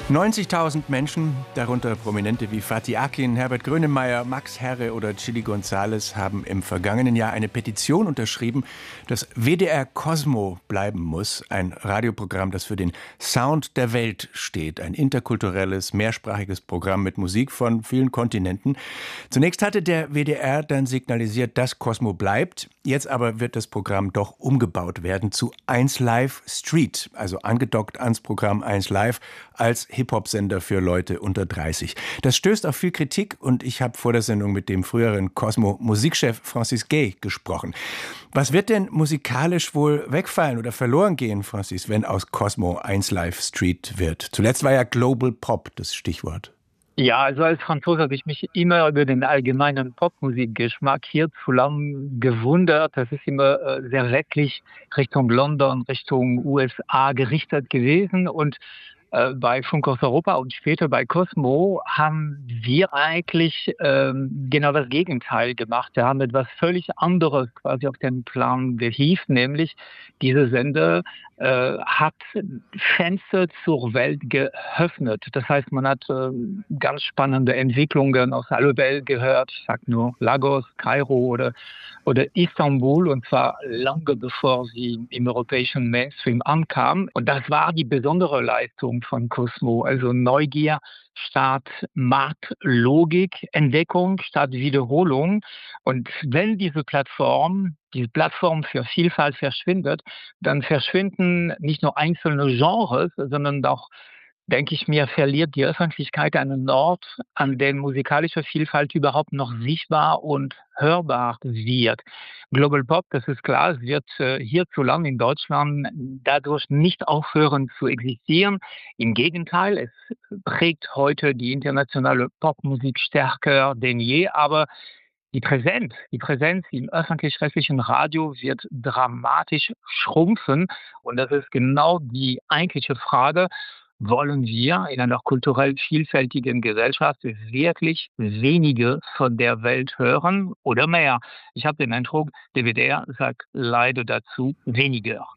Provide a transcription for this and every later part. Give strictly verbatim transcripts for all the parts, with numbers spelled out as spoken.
neunzigtausend Menschen, darunter Prominente wie Fatih Akin, Herbert Grönemeyer, Max Herre oder Chili González, haben im vergangenen Jahr eine Petition unterschrieben, dass W D R Cosmo bleiben muss, ein Radioprogramm, das für den Sound der Welt steht, ein interkulturelles, mehrsprachiges Programm mit Musik von vielen Kontinenten. Zunächst hatte der W D R dann signalisiert, dass Cosmo bleibt. Jetzt aber wird das Programm doch umgebaut werden zu eins Live Street, also angedockt ans Programm eins Live als Hip-Hop-Sender für Leute unter dreißig. Das stößt auf viel Kritik und ich habe vor der Sendung mit dem früheren Cosmo-Musikchef Francis Gay gesprochen. Was wird denn musikalisch wohl wegfallen oder verloren gehen, Francis, wenn aus Cosmo eins Live Street wird? Zuletzt war ja Global Pop das Stichwort. Ja, also als Franzose habe ich mich immer über den allgemeinen Popmusikgeschmack hierzulande gewundert. Das ist immer äh, sehr westlich Richtung London, Richtung U S A gerichtet gewesen. Und äh, bei Funk aus Europa und später bei Cosmo haben wir eigentlich ähm, genau das Gegenteil gemacht. Wir haben etwas völlig anderes quasi auf den Plan gehievt, nämlich diese Sender äh, hat Fenster zur Welt geöffnet. Das heißt, man hat äh, ganz spannende Entwicklungen aus aller Welt gehört. Ich sage nur Lagos, Kairo oder, oder Istanbul, und zwar lange bevor sie im europäischen Mainstream ankamen. Und das war die besondere Leistung von Cosmo. Also Neugier statt Marktlogik, Entdeckung statt Wiederholung. Und wenn diese Plattform, diese Plattform für Vielfalt verschwindet, dann verschwinden nicht nur einzelne Genres, sondern auch, denke ich mir, verliert die Öffentlichkeit einen Ort, an dem musikalische Vielfalt überhaupt noch sichtbar und hörbar wird. Global Pop, das ist klar, es wird äh, hierzulande in Deutschland dadurch nicht aufhören zu existieren. Im Gegenteil, es prägt heute die internationale Popmusik stärker denn je, aber die Präsenz, die Präsenz im öffentlich-rechtlichen Radio wird dramatisch schrumpfen. Und das ist genau die eigentliche Frage: Wollen wir in einer kulturell vielfältigen Gesellschaft wirklich weniger von der Welt hören oder mehr? Ich habe den Eindruck, der W D R sagt leider dazu weniger.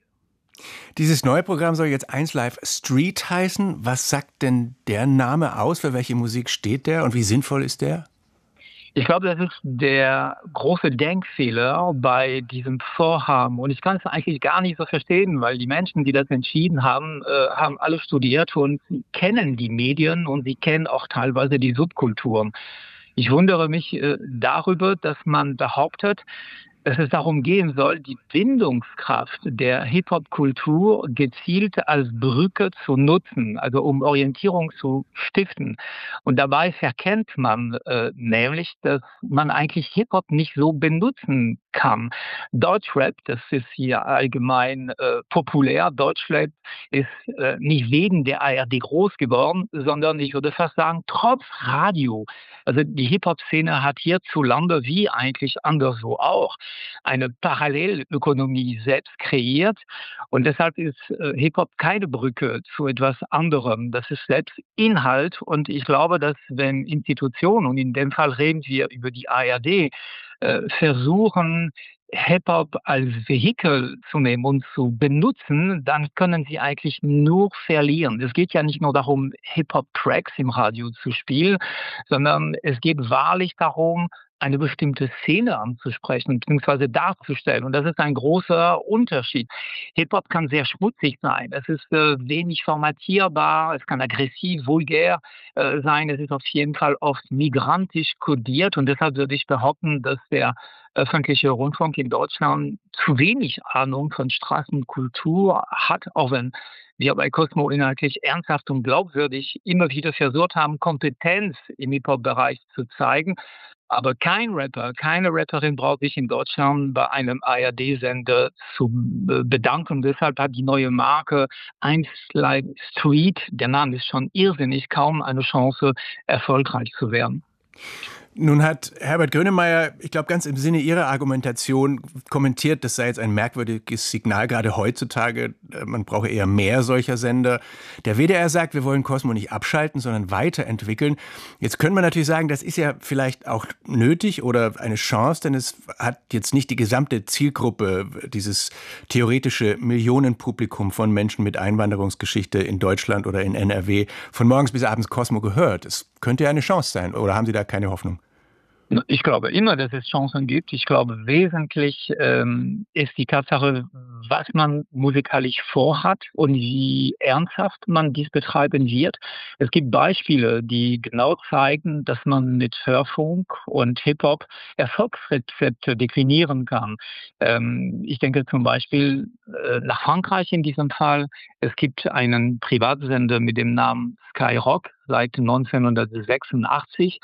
Dieses neue Programm soll jetzt eins Live Street heißen. Was sagt denn der Name aus? Für welche Musik steht der und wie sinnvoll ist der? Ich glaube, das ist der große Denkfehler bei diesem Vorhaben. Und ich kann es eigentlich gar nicht so verstehen, weil die Menschen, die das entschieden haben, äh, haben alle studiert und kennen die Medien und sie kennen auch teilweise die Subkulturen. Ich wundere mich äh, darüber, dass man behauptet, dass es darum gehen soll, die Bindungskraft der Hip-Hop-Kultur gezielt als Brücke zu nutzen, also um Orientierung zu stiften. Und dabei verkennt man äh, nämlich, dass man eigentlich Hip-Hop nicht so benutzen kann. Deutschrap, das ist hier allgemein äh, populär. Deutschrap ist äh, nicht wegen der A R D groß geworden, sondern ich würde fast sagen, trotz Radio. Also die Hip-Hop-Szene hat hierzulande, wie eigentlich anderswo auch, eine Parallelökonomie selbst kreiert. Und deshalb ist äh, Hip-Hop keine Brücke zu etwas anderem. Das ist selbst Inhalt. Und ich glaube, dass wenn Institutionen, und in dem Fall reden wir über die A R D, äh, versuchen, Hip-Hop als Vehikel zu nehmen und zu benutzen, dann können sie eigentlich nur verlieren. Es geht ja nicht nur darum, Hip-Hop-Tracks im Radio zu spielen, sondern es geht wahrlich darum, eine bestimmte Szene anzusprechen bzw. darzustellen. Und das ist ein großer Unterschied. Hip-Hop kann sehr schmutzig sein. Es ist äh, wenig formatierbar, es kann aggressiv, vulgär äh, sein. Es ist auf jeden Fall oft migrantisch kodiert. Und deshalb würde ich behaupten, dass der öffentliche Rundfunk in Deutschland zu wenig Ahnung von Straßenkultur hat, auch wenn wir bei Cosmo inhaltlich ernsthaft und glaubwürdig immer wieder versucht haben, Kompetenz im Hip-Hop-Bereich zu zeigen. Aber kein Rapper, keine Rapperin braucht sich in Deutschland bei einem A R D-Sender zu bedanken. Deshalb hat die neue Marke eins Live Street, der Name ist schon irrsinnig, kaum eine Chance, erfolgreich zu werden. Nun hat Herbert Grönemeyer, ich glaube, ganz im Sinne Ihrer Argumentation kommentiert, das sei jetzt ein merkwürdiges Signal, gerade heutzutage. Man brauche eher mehr solcher Sender. Der W D R sagt, wir wollen Cosmo nicht abschalten, sondern weiterentwickeln. Jetzt können wir natürlich sagen, das ist ja vielleicht auch nötig oder eine Chance, denn es hat jetzt nicht die gesamte Zielgruppe, dieses theoretische Millionenpublikum von Menschen mit Einwanderungsgeschichte in Deutschland oder in N R W von morgens bis abends Cosmo gehört. Es könnte ja eine Chance sein. Oder haben Sie da keine Hoffnung? Ich glaube immer, dass es Chancen gibt. Ich glaube, wesentlich ähm, ist die Tatsache, was man musikalisch vorhat und wie ernsthaft man dies betreiben wird. Es gibt Beispiele, die genau zeigen, dass man mit Hörfunk und Hip-Hop Erfolgsrezepte deklinieren kann. Ähm, ich denke zum Beispiel äh, nach Frankreich in diesem Fall. Es gibt einen Privatsender mit dem Namen Skyrock seit neunzehnhundertsechsundachtzig.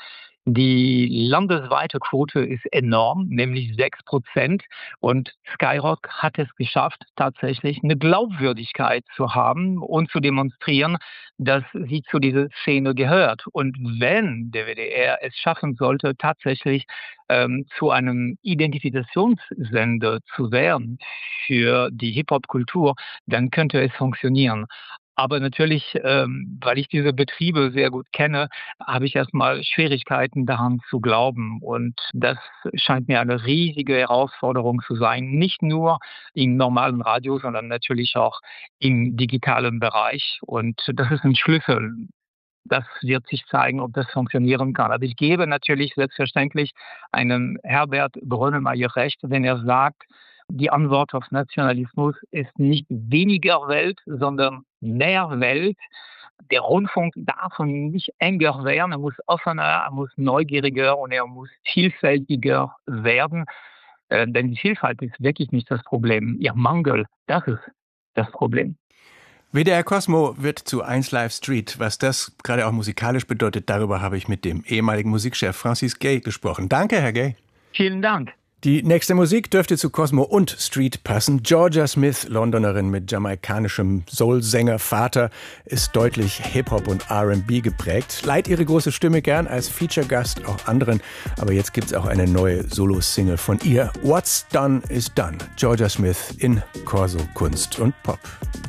Die landesweite Quote ist enorm, nämlich sechs Prozent. Und Skyrock hat es geschafft, tatsächlich eine Glaubwürdigkeit zu haben und zu demonstrieren, dass sie zu dieser Szene gehört. Und wenn der W D R es schaffen sollte, tatsächlich ähm, zu einem Identifikationssender zu werden für die Hip-Hop-Kultur, dann könnte es funktionieren. Aber natürlich, ähm, weil ich diese Betriebe sehr gut kenne, habe ich erstmal Schwierigkeiten daran zu glauben. Und das scheint mir eine riesige Herausforderung zu sein, nicht nur im normalen Radio, sondern natürlich auch im digitalen Bereich. Und das ist ein Schlüssel. Das wird sich zeigen, ob das funktionieren kann. Aber ich gebe natürlich selbstverständlich einem Herbert Grönemeyer recht, wenn er sagt, die Antwort auf Nationalismus ist nicht weniger Welt, sondern mehr Welt. Der Rundfunk darf nicht enger werden, er muss offener, er muss neugieriger und er muss vielfältiger werden. Äh, denn die Vielfalt ist wirklich nicht das Problem. Ihr Mangel, das ist das Problem. W D R Cosmo wird zu eins Live Street. Was das gerade auch musikalisch bedeutet, darüber habe ich mit dem ehemaligen Musikchef Francis Gay gesprochen. Danke, Herr Gay. Vielen Dank. Die nächste Musik dürfte zu Cosmo und Street passen. Georgia Smith, Londonerin mit jamaikanischem Soul-Sänger-Vater, ist deutlich Hip-Hop und R and B geprägt. Leiht ihre große Stimme gern als Feature-Gast auch anderen. Aber jetzt gibt's auch eine neue Solo-Single von ihr. What's Done is Done. Georgia Smith in Corso Kunst und Pop.